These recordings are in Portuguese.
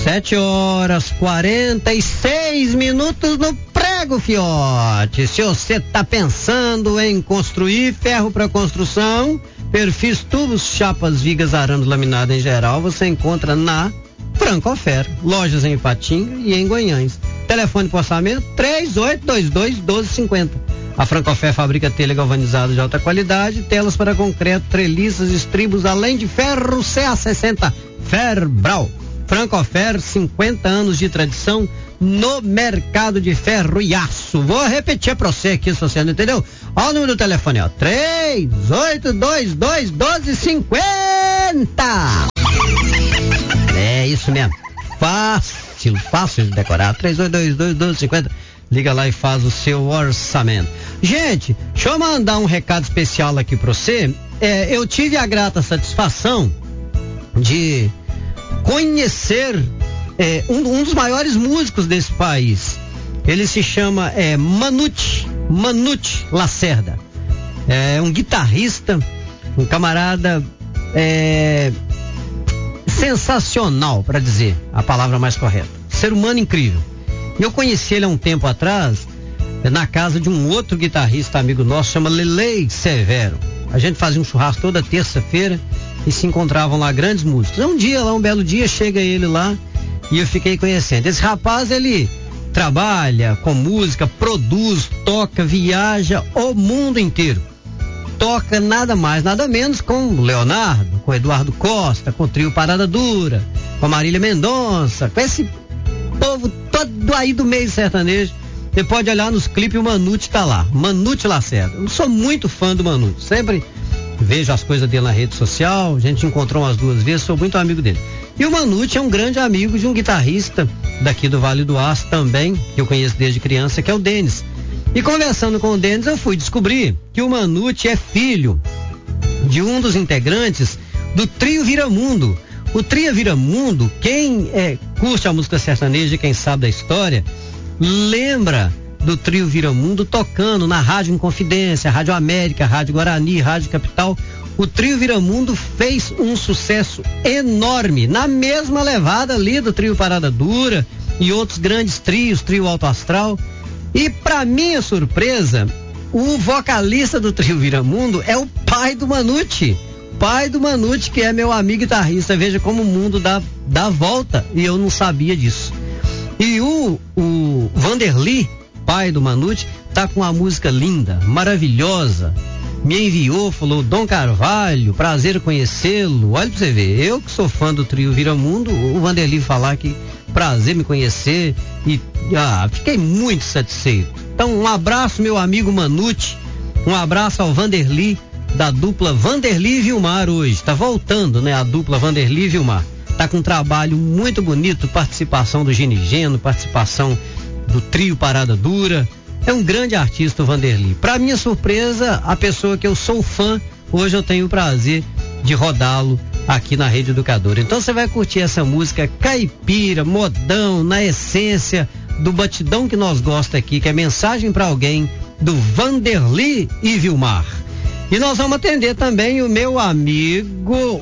7h46 no prego, fiote. Se você tá pensando em construir ferro para construção, perfis, tubos, chapas, vigas, arame, laminado em geral, você encontra na Francofer. Lojas em Ipatinga e em Goiânia. Telefone para orçamento 3822-1250. A Francofer fabrica telha galvanizada de alta qualidade, telas para concreto, treliças, estribos, além de ferro CA60 Ferbral. Francofer, 50 anos de tradição no mercado de ferro e aço. Vou repetir para você aqui, se você não entendeu. Olha o número do telefone, ó. 3822-1250. É isso mesmo. Fácil de decorar. 3822-1250. Liga lá e faz o seu orçamento. Gente, deixa eu mandar um recado especial aqui para você. Eu tive a grata satisfação de conhecer um dos maiores músicos desse país. Ele se chama Manute Lacerda. É um guitarrista, um camarada sensacional, para dizer a palavra mais correta. Ser humano incrível. Eu conheci ele há um tempo atrás na casa de um outro guitarrista amigo nosso, chama Lelei Severo. A gente fazia um churrasco toda terça-feira e se encontravam lá grandes músicos. Um belo dia, chega ele lá e eu fiquei conhecendo. Esse rapaz, ele trabalha com música, produz, toca, viaja o mundo inteiro. Toca nada mais, nada menos com o Leonardo, com o Eduardo Costa, com o trio Parada Dura, com a Marília Mendonça, com esse povo todo aí do meio sertanejo. Você pode olhar nos clipes, o Manute tá lá, Manute Lacerda. Eu sou muito fã do Manute, sempre vejo as coisas dele na rede social, a gente encontrou umas 2 vezes, sou muito amigo dele. E o Manute é um grande amigo de um guitarrista daqui do Vale do Aço também, que eu conheço desde criança, que é o Denis. E conversando com o Denis, eu fui descobrir que o Manute é filho de um dos integrantes do Trio Viramundo. O Trio Viramundo, quem curte a música sertaneja, quem sabe da história, lembra do Trio Viramundo tocando na Rádio Inconfidência, Rádio América, Rádio Guarani, Rádio Capital. O Trio Viramundo fez um sucesso enorme, na mesma levada ali do Trio Parada Dura e outros grandes trios, Trio Alto Astral. E pra minha surpresa, o vocalista do Trio Viramundo é o pai do Manute. Pai do Manute, que é meu amigo guitarrista. Veja como o mundo dá volta, e eu não sabia disso. E o Vanderly, pai do Manute, tá com uma música linda, maravilhosa. Me enviou, falou: Dom Carvalho, prazer conhecê-lo. Olha pra você ver, eu que sou fã do Trio Viramundo, o Vanderly falar que prazer me conhecer, e fiquei muito satisfeito. Então, um abraço, meu amigo Manute, um abraço ao Vanderly, da dupla Vanderly e Vilmar hoje. Tá voltando, né, a dupla Vanderly e Vilmar. Tá com um trabalho muito bonito, participação do Ginigeno, participação do Trio Parada Dura. É um grande artista o Vanderly. Pra minha surpresa, a pessoa que eu sou fã, hoje eu tenho o prazer de rodá-lo aqui na Rede Educadora. Então você vai curtir essa música caipira, modão, na essência do batidão que nós gosta aqui, que é Mensagem pra Alguém, do Vanderly e Vilmar. E nós vamos atender também o meu amigo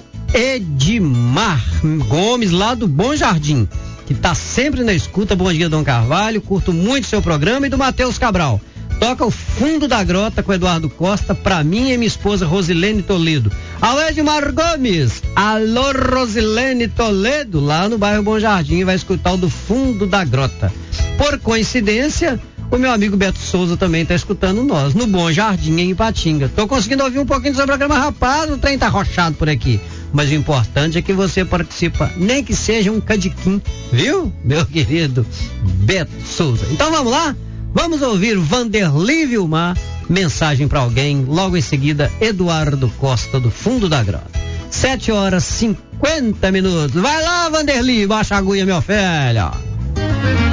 Edmar Gomes, lá do Bom Jardim, que tá sempre na escuta. Bom dia, Dom Carvalho, curto muito seu programa. E do Matheus Cabral, toca o Fundo da Grota com Eduardo Costa pra mim e minha esposa Rosilene Toledo. Alô, Edmar Gomes, alô, Rosilene Toledo, lá no bairro Bom Jardim, vai escutar o do Fundo da Grota. Por coincidência, o meu amigo Beto Souza também está escutando nós, no Bom Jardim, em Ipatinga. Tô conseguindo ouvir um pouquinho do seu programa, rapaz, o trem tá arrochado por aqui. Mas o importante é que você participa, nem que seja um cadiquim, viu, meu querido Beto Souza? Então vamos lá? Vamos ouvir Vanderly Vilmar, Mensagem para Alguém, logo em seguida Eduardo Costa, do Fundo da Grota. 7h50. Vai lá, Vanderly, baixa a agulha, meu filho.